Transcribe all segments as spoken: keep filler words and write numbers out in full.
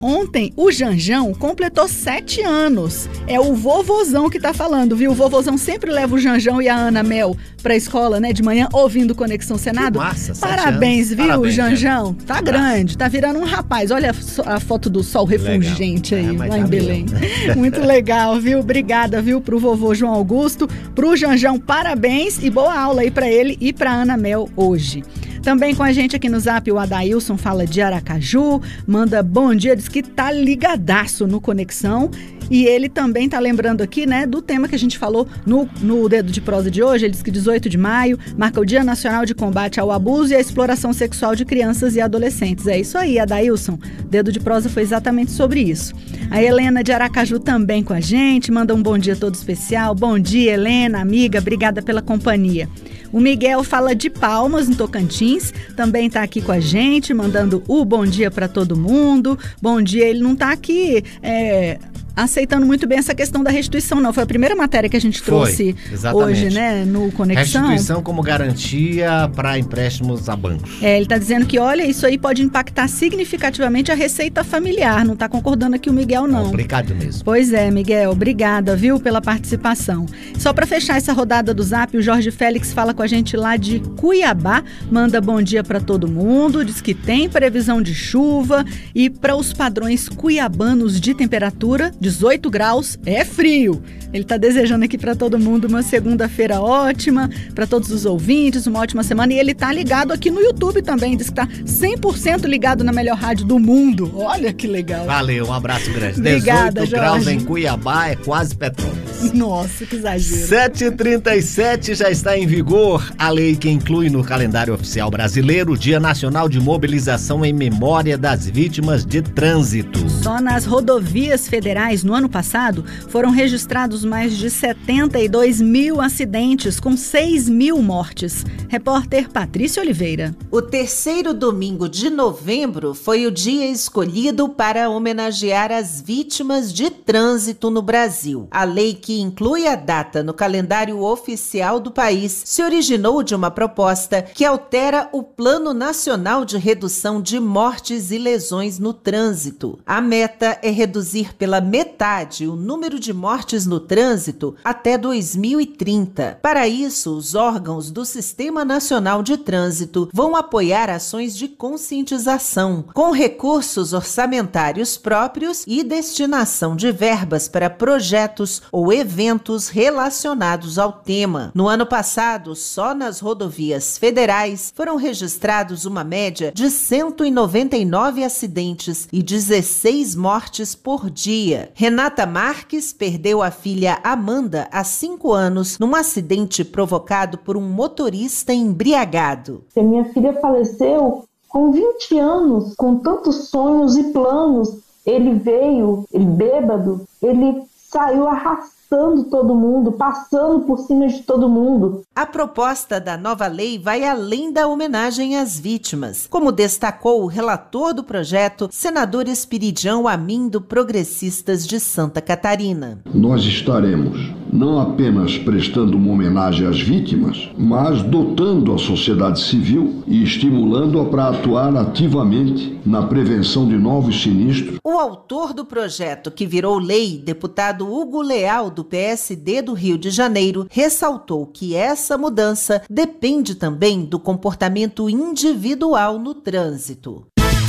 Ontem, o Janjão completou sete anos. É o vovozão que tá falando, viu? O vovozão sempre leva o Janjão e a Ana Mel pra escola, né, de manhã, ouvindo Conexão Senado. Que massa, Parabéns, sete viu, Parabéns, Janjão? Tá um grande, tá virando um rapaz. Olha a, a foto do sol refulgente aí, é, lá em tá Belém. Muito legal, viu? Obrigada, viu, pro vovô João Augusto, pro Janjão, parabéns e boa aula aí pra ele e pra Ana Mel hoje. Também com a gente aqui no Zap, o Adailson fala de Aracaju, manda bom dia, diz que tá ligadaço no Conexão. E ele também tá lembrando aqui, né, do tema que a gente falou no, no Dedo de Prosa de hoje. Ele diz que dezoito de maio marca o Dia Nacional de Combate ao Abuso e à Exploração Sexual de Crianças e Adolescentes. É isso aí, Adailson. Dedo de Prosa foi exatamente sobre isso. A Helena de Aracaju também com a gente, manda um bom dia todo especial. Bom dia, Helena, amiga, obrigada pela companhia. O Miguel fala de Palmas, em Tocantins, também está aqui com a gente, mandando o bom dia para todo mundo. Bom dia, ele não está aqui é, aceitando muito bem essa questão da restituição, não. Foi a primeira matéria que a gente trouxe Foi, hoje, né, no Conexão. Restituição como garantia para empréstimos a bancos. É, ele está dizendo que, olha, isso aí pode impactar significativamente a receita familiar. Não está concordando aqui o Miguel, não. Complicado mesmo. Pois é, Miguel, obrigada, viu, pela participação. Só para fechar essa rodada do Zap, o Jorge Félix fala com a gente lá de Cuiabá, manda bom dia para todo mundo, diz que tem previsão de chuva e para os padrões cuiabanos de temperatura, dezoito graus, é frio. Ele está desejando aqui para todo mundo uma segunda-feira ótima, para todos os ouvintes, uma ótima semana. E ele está ligado aqui no YouTube também, diz que está cem por cento ligado na melhor rádio do mundo. Olha que legal. Valeu, um abraço grande. Obrigada, dezoito graus Jorge. em Cuiabá, é quase Petrópolis. Nossa, que exagero. sete e trinta e sete já está em vigor a lei que inclui no calendário oficial brasileiro o Dia Nacional de Mobilização em Memória das Vítimas de Trânsito. Só nas rodovias federais, no ano passado, foram registrados mais de setenta e dois mil acidentes, com seis mil mortes. Repórter Patrícia Oliveira. O terceiro domingo de novembro foi o dia escolhido para homenagear as vítimas de trânsito no Brasil. A lei que inclui a data no calendário oficial do país se originou de uma proposta que altera o Plano Nacional de Redução de Mortes e Lesões no Trânsito. A meta é reduzir pela metade o número de mortes no trânsito até dois mil e trinta. Para isso, os órgãos do Sistema Nacional de Trânsito vão apoiar ações de conscientização, com recursos orçamentários próprios e destinação de verbas para projetos ou eventos relacionados ao tema. No ano passado, só nas rodovias federais foram registrados uma média de cento e noventa e nove acidentes e dezesseis mortes por dia. Renata Marques perdeu a filha Amanda há cinco anos num acidente provocado por um motorista embriagado. A minha filha faleceu com vinte anos, com tantos sonhos e planos. Ele veio, ele bêbado, ele saiu arrastando todo mundo, passando por cima de todo mundo. A proposta da nova lei vai além da homenagem às vítimas, como destacou o relator do projeto, senador Espiridião Amin, do Progressistas de Santa Catarina. Nós estaremos não apenas prestando uma homenagem às vítimas, mas dotando a sociedade civil e estimulando-a para atuar ativamente na prevenção de novos sinistros. O autor do projeto, que virou lei, deputado Hugo Leal, do P S D do Rio de Janeiro, ressaltou que essa mudança depende também do comportamento individual no trânsito.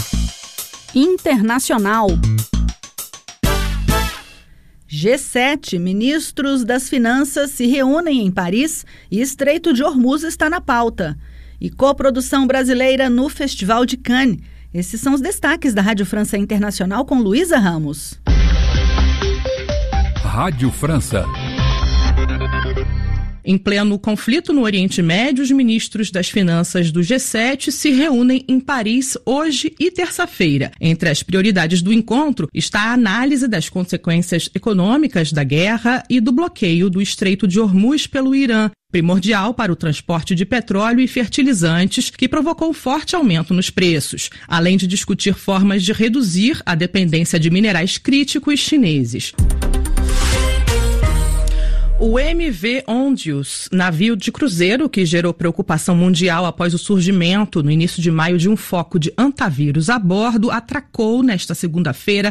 Internacional. G sete, ministros das Finanças se reúnem em Paris e Estreito de Hormuz está na pauta. E coprodução brasileira no Festival de Cannes. Esses são os destaques da Rádio França Internacional com Luísa Ramos. Rádio França. Em pleno conflito no Oriente Médio, os ministros das Finanças do G sete se reúnem em Paris hoje e terça-feira. Entre as prioridades do encontro está a análise das consequências econômicas da guerra e do bloqueio do Estreito de Hormuz pelo Irã, primordial para o transporte de petróleo e fertilizantes, que provocou forte aumento nos preços, além de discutir formas de reduzir a dependência de minerais críticos chineses. O M V Ondius, navio de cruzeiro que gerou preocupação mundial após o surgimento, no início de maio, de um foco de antavírus a bordo, atracou nesta segunda-feira